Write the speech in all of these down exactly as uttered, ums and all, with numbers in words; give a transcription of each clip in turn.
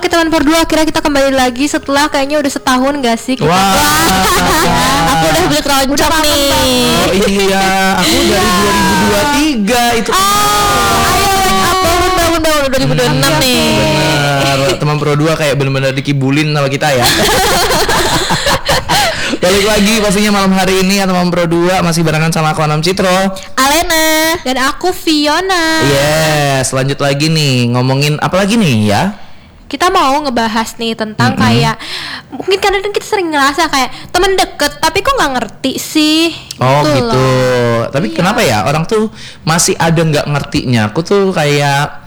teman berdua, akhirnya kita kembali lagi setelah kayaknya udah setahun gak sih kita? Wah, Aku udah beli keroncong nih. Oh iya, aku dari dua ribu dua puluh tiga itu. Oh, ayo wake up, bangun bangun bangun dua ribu dua puluh enam nih. Benar, teman Pro dua kayak benar-benar dikibulin sama kita ya. Balik lagi pastinya malam hari ini ya teman Pro dua, masih barengan sama aku Anam Citro, Alena, dan aku Fiona. Yes, lanjut lagi nih, ngomongin apa lagi nih ya? Kita mau ngebahas nih tentang mm-hmm. kayak mungkin kadang kita sering ngerasa kayak temen deket tapi kok nggak ngerti sih. Oh gitu, gitu. Tapi iya. Kenapa ya orang tuh masih ada nggak ngertinya? Aku tuh kayak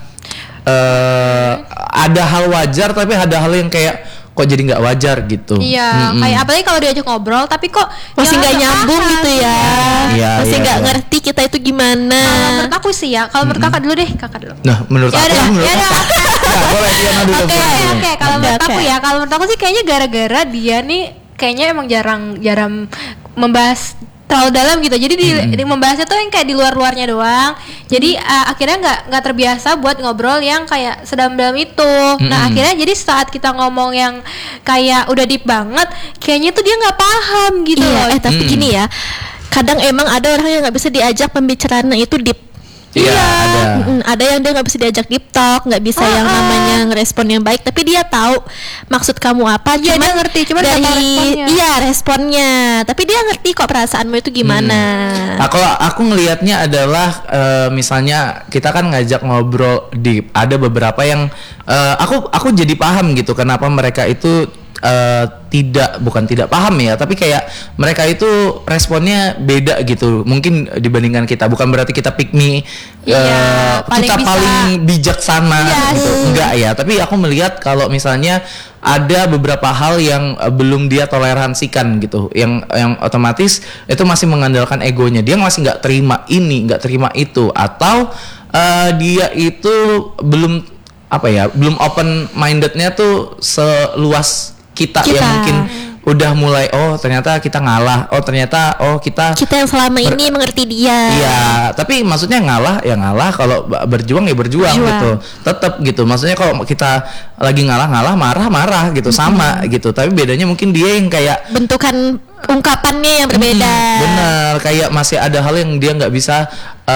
uh, ada hal wajar tapi ada hal yang kayak kok jadi nggak wajar gitu. Iya, mm-hmm. kayak apalagi kalau diajak ngobrol tapi kok masih nggak nyambung paham, gitu ya. Iya, masih nggak iya, ngerti kita itu gimana. Kalau menurut aku sih ya, kalau menurut mm-hmm. kakak dulu deh, kakak dulu. Nah, menurut ya aku, udah, menurut ya aku. Nah, boleh Fiona dulu. Oke, oke, oke. Kalau menurut okay. aku ya, kalau menurut aku sih kayaknya gara-gara dia nih kayaknya emang jarang jarang membahas terlalu dalam gitu. Jadi di, hmm. di membahasnya tuh yang kayak di luar-luarnya doang. Jadi uh, akhirnya nggak nggak terbiasa buat ngobrol yang kayak sedalam-dalam itu. Hmm. Nah akhirnya jadi saat kita ngomong yang kayak udah deep banget, kayaknya tuh dia nggak paham gitu. Iya, loh. eh tapi hmm. gini ya, kadang emang ada orang yang nggak bisa diajak pembicaraannya itu deep. Iya, ada. Mm, ada yang dia nggak bisa diajak deep talk, nggak bisa ah, yang namanya ngerespon yang baik, tapi dia tahu maksud kamu apa. Iya, cuman dia ngerti, cuman dari responnya. Iya responnya, tapi dia ngerti kok perasaanmu itu gimana. Hmm. Nah, kalau aku ngelihatnya adalah uh, misalnya kita kan ngajak ngobrol deep, ada beberapa yang uh, aku aku jadi paham gitu kenapa mereka itu Uh, tidak bukan tidak paham ya, tapi kayak mereka itu responnya beda gitu mungkin dibandingkan kita. Bukan berarti kita pick me iya, uh, paling kita bisa. paling bijaksana yes. gitu, enggak ya. Tapi aku melihat kalau misalnya ada beberapa hal yang uh, belum dia toleransikan gitu, yang yang otomatis itu masih mengandalkan egonya, dia masih nggak terima ini, nggak terima itu, atau uh, dia itu belum apa ya, belum open mindednya tuh seluas kita, kita yang mungkin udah mulai oh ternyata kita ngalah, oh ternyata oh kita kita yang selama ber- ini mengerti dia. Iya, tapi maksudnya ngalah ya ngalah, kalau berjuang ya berjuang, berjuang. gitu, tetap gitu. Maksudnya kalau kita lagi ngalah-ngalah, marah-marah gitu, mm-hmm. sama gitu. Tapi bedanya mungkin dia yang kayak bentukan ungkapannya yang berbeda. Hmm, bener, kayak masih ada hal yang dia nggak bisa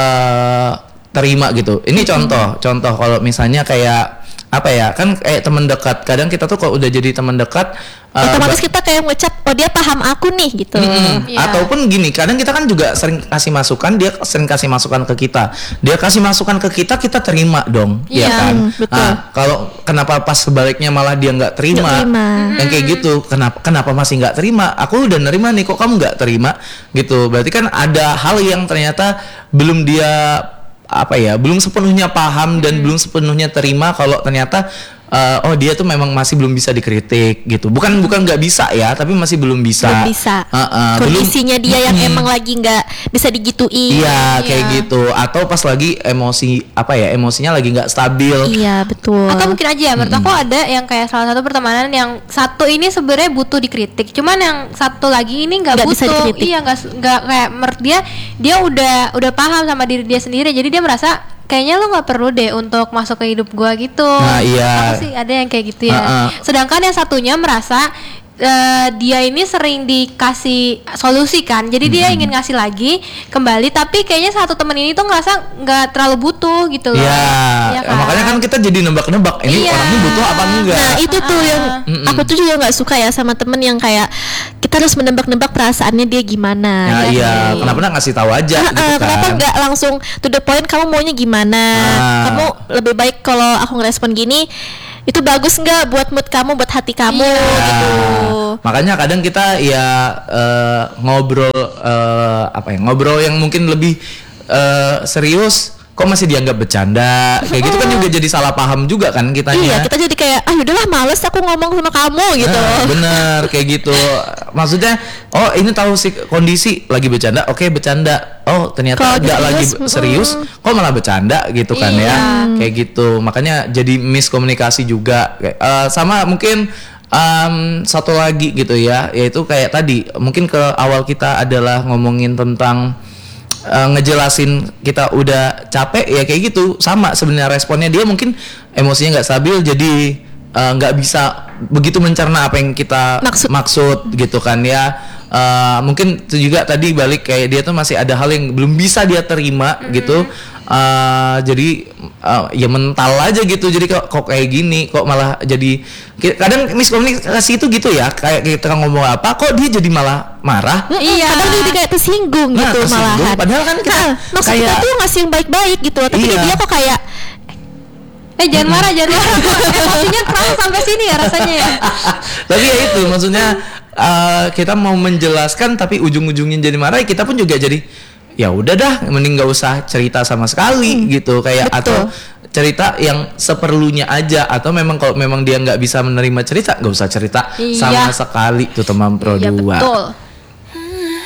uh, terima gitu. Ini mm-hmm. contoh, contoh kalau misalnya kayak apa ya, kan kayak teman dekat, kadang kita tuh kalau udah jadi teman dekat uh, otomatis kita kayak ngecap oh dia paham aku nih gitu. Mm-hmm. Yeah. Ataupun gini, kadang kita kan juga sering kasih masukan, dia sering kasih masukan ke kita, dia kasih masukan ke kita, kita terima dong, yeah. ya kan. Betul. Nah, kalau kenapa pas sebaliknya malah dia nggak terima, terima. yang kayak gitu, kenapa kenapa masih nggak terima? Aku udah nerima nih, kok kamu nggak terima gitu? Berarti kan ada hal yang ternyata belum dia apa ya, belum sepenuhnya paham dan hmm. belum sepenuhnya terima kalau ternyata uh, oh dia tuh memang masih belum bisa dikritik gitu. Bukan bukan nggak bisa ya, tapi masih belum bisa. Belum bisa. Uh, uh, Kondisinya belum, dia yang hmm. emang lagi nggak bisa digituin. Iya, kayak iya. gitu. Atau pas lagi emosi apa ya, emosinya lagi nggak stabil. Iya betul. Atau mungkin aja ya, menurut hmm. aku ada yang kayak salah satu pertemanan yang satu ini sebenarnya butuh dikritik, cuman yang satu lagi ini nggak butuh. Bisa dikritik. Iya, nggak nggak kayak menurut dia dia udah udah paham sama diri dia sendiri, jadi dia merasa kayaknya lo nggak perlu deh untuk masuk ke hidup gua gitu. Nah, iya. Aku sih ada yang kayak gitu ya. Uh-uh. Sedangkan yang satunya merasa Uh, dia ini sering dikasih solusi kan, jadi mm-hmm. dia ingin ngasih lagi kembali, tapi kayaknya satu temen ini tuh ngerasa nggak terlalu butuh gitu loh. Iya, ya kan? Makanya kan kita jadi nebak-nebak ini iya. orangnya butuh apa enggak. Nah itu tuh yang Mm-mm. aku tuh juga nggak suka ya sama temen yang kayak kita harus menebak-nebak perasaannya dia gimana. Nah, ya, iya, kan? kenapa nggak ngasih tahu aja Nah, gitu uh, kan? Kenapa nggak langsung to the point, kamu maunya gimana? Ah. Kamu lebih baik kalau aku ngerespon gini, itu bagus nggak buat mood kamu, buat hati kamu iya. gitu. Makanya kadang kita ya uh, ngobrol uh, apa ya, ngobrol yang mungkin lebih uh, serius, kok masih dianggap bercanda, kayak gitu kan juga jadi salah paham juga kan kitanya. Iya, kita jadi kayak ah udahlah males aku ngomong sama kamu gitu. Nah, bener kayak gitu. Maksudnya oh ini tahu sih kondisi lagi bercanda, oke bercanda. Oh ternyata nggak lagi serius, kok malah bercanda gitu kan iya. ya, kayak gitu. Makanya jadi miskomunikasi juga. Uh, sama mungkin um, satu lagi gitu ya, yaitu kayak tadi mungkin ke awal kita adalah ngomongin tentang Uh, ngejelasin kita udah capek ya, kayak gitu sama sebenarnya responnya dia mungkin emosinya nggak stabil, jadi eh, nggak bisa begitu mencerna apa yang kita Maksud. maksud gitu kan ya. Uh, mungkin itu juga tadi balik kayak dia tuh masih ada hal yang belum bisa dia terima mm-hmm. gitu. Uh, jadi uh, ya mental aja gitu. Jadi kok, kok kayak gini, kok malah jadi kadang miskomunikasi itu gitu ya. Kayak kita ngomong apa, kok dia jadi malah marah. Iya. Kadang dia kayak tersinggung nah, gitu tersinggung, malahan. Padahal kan kita nah, maksud kayak kita tuh ngasih yang baik-baik gitu. Tapi iya. dia kok kayak Eh jangan marah, jangan marah. Emosinya keras sampai sini ya rasanya ya. Tapi ya itu maksudnya uh, kita mau menjelaskan tapi ujung-ujungnya jadi marah, kita pun juga jadi ya udah dah, mending nggak usah cerita sama sekali hmm. gitu kayak Betul. atau cerita yang seperlunya aja, atau memang kalau memang dia nggak bisa menerima cerita nggak usah cerita iya. sama sekali tuh teman pro Iya dua. betul.